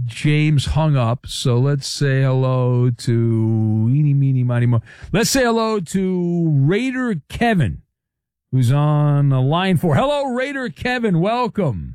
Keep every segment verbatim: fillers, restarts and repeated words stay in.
James hung up, so let's say hello to eeny, meeny, miny, mo. Let's say hello to Raider Kevin, who's on line four. Hello, Raider Kevin. Welcome.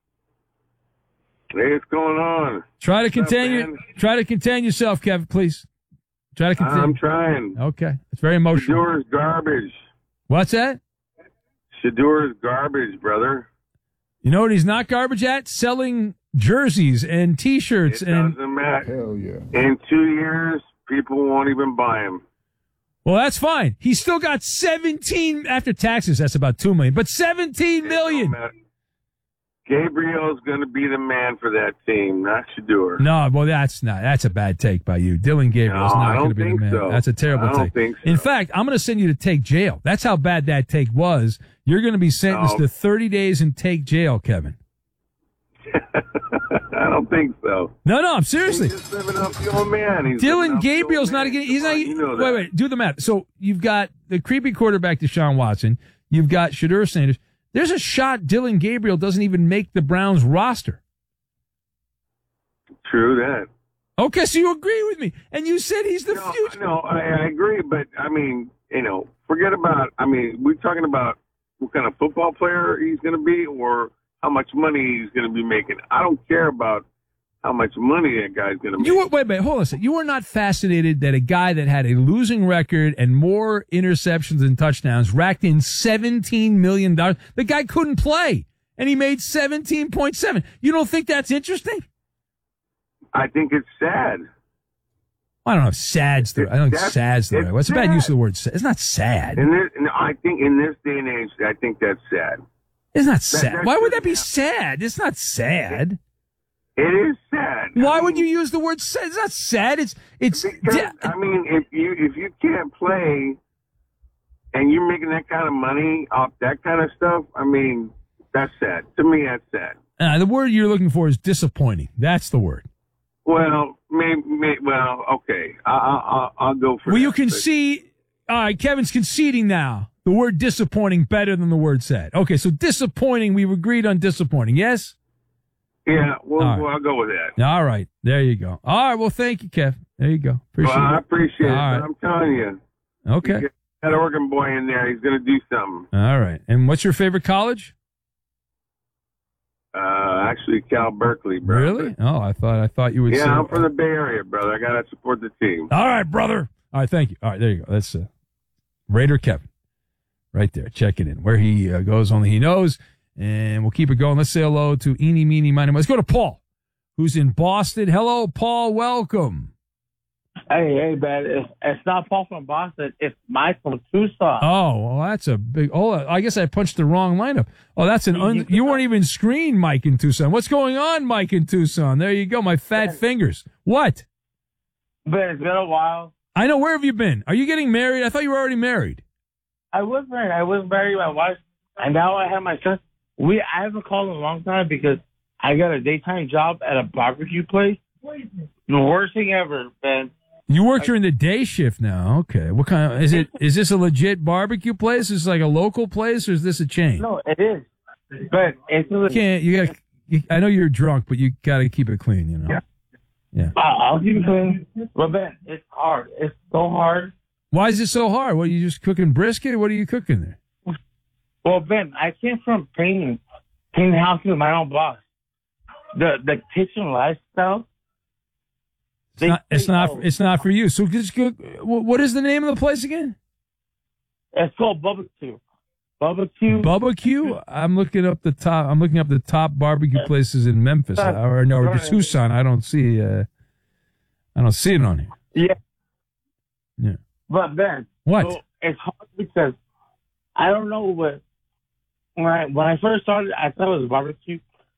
Hey, what's going on? Try to What's contain up, your, try to contain yourself, Kevin, please. Try to contain. I'm trying. Okay, it's very emotional. Shadur's garbage. What's that? Shadur's garbage, brother. You know what he's not garbage at? Selling jerseys and T-shirts. It and doesn't matter. Hell yeah. In two years, people won't even buy him. Well, that's fine. He's still got seventeen after taxes. That's about two million, but seventeen million. Gabriel's going to be the man for that team, not Shadur. No, well, that's not. That's a bad take by you. Dylan Gabriel's No, not I going to don't be the think man. so. That's a terrible I don't take. think so. In fact, I'm going to send you to take jail. That's how bad that take was. You're going to be sentenced No. to thirty days in take jail, Kevin. I don't think so. No, no, I'm seriously. He's just living up the old man. He's living Dylan up the Gabriel's old not man. again. He's Come not. on, you know that. Wait, wait. Do the math. So you've got the creepy quarterback Deshaun Watson. You've got Shadur Sanders. There's a shot Dylan Gabriel doesn't even make the Browns roster. True that. Okay, so you agree with me, and you said he's the No, future. no, I, I agree, but I mean, you know, forget about. I mean, we're talking about what kind of football player he's going to be, or how much money he's going to be making. I don't care about how much money that guy's going to make. You were, wait, wait, hold on a second. You were not fascinated that a guy that had a losing record and more interceptions than touchdowns racked in seventeen million dollars. The guy couldn't play, and he made seventeen point seven. You don't think that's interesting? I think it's sad. I don't know if sad's the, I don't think That's- sad's the it's right. What's a bad sad. use of the word sad? It's not sad. And this, and I think in this day and age, I think that's sad. It's not sad. that Why would that be shouldn't sad? It's not sad. It is sad. Why I would mean, you use the word sad? It's not sad. It's it's. Because, I mean, if you if you can't play, and you're making that kind of money off that kind of stuff, I mean, that's sad. To me, that's sad. Uh, the word you're looking for is disappointing. That's the word. Well, maybe, may well, okay. I, I, I'll, I'll go for Well, that. you concede. All right, Kevin's conceding now. The word disappointing better than the word sad. Okay, so disappointing. We've agreed on disappointing. Yes. Yeah, well, All right. well, I'll go with that. All right. There you go. All right. Well, thank you, Kev. There you go. Appreciate Well, I it. appreciate All it. right. But I'm telling you, Okay. get that Oregon boy in there. He's going to do something. All right. And what's your favorite college? Uh, actually, Cal Berkeley, bro. Really? Oh, I thought I thought you would Yeah, say. I'm from the Bay Area, brother. I got to support the team. All right, brother. All right, thank you. All right, there you go. That's uh, Raider Kevin, right there. Check it in. Where he uh, goes, only he knows. And we'll keep it going. Let's say hello to Eeny, Meeny, Miny. Mo. Let's go to Paul, who's in Boston. Hello, Paul. Welcome. Hey, hey, man. It's, it's not Paul from Boston. It's Mike from Tucson. Oh, well, that's a big. Oh, I guess I punched the wrong lineup. Oh, that's an. Un, you weren't even screened, Mike in Tucson. What's going on, Mike in Tucson? There you go. My fat Ben. fingers. What? But it's been a while. I know. Where have you been? Are you getting married? I thought you were already married. I was married. I was married to my wife, and now I have my son. We I haven't called in a long time because I got a daytime job at a barbecue place. The worst thing ever, man. You work during the day shift now. Okay. What kind of, is it? Is this a legit barbecue place? Is this like a local place, or is this a chain? No, it is. But it's a You can't. You got. You, I know you're drunk, but you got to keep it clean. You know. Yeah. Yeah. I'll keep it clean. But Ben, it's hard. It's so hard. Why is it so hard? What are you just cooking brisket? Or what are you cooking there? Well, Ben, I came from painting, painting houses with my own boss. The the kitchen lifestyle. It's not. It's not. It's not for you. So just go. What is the name of the place again? It's called Barbecue. Barbecue. Barbecue. I'm looking up the top. I'm looking up the top barbecue places in Memphis, Uh, or no, or right. Tucson. I don't see. Uh, I don't see it on here. Yeah. Yeah. But Ben, What? so it's hard because I don't know what. When I when I first started, I thought it was barbecue.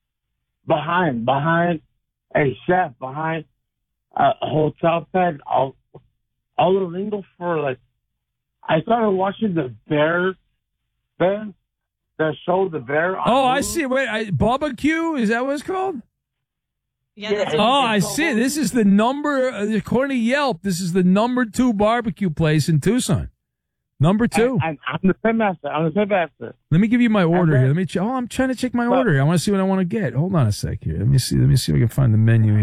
Behind, behind a chef, behind a hotel bed, all all the lingo for like. I started watching the Bear, Ben, the show The Bear. on Oh, I Hulu. see. Wait, I, barbecue? Is that what it's called? Yeah, that's Yeah. what Oh, it I is. see. This is the number, uh, according to Yelp, this is the number two barbecue place in Tucson. Number two. I, I, I'm the pit master. I'm the pit master. Let me give you my order then- here. Let me. Ch- oh, I'm trying to check my But- order. I want to see what I want to get. Hold on a sec here. Let me see. Let me see if I can find the menu here.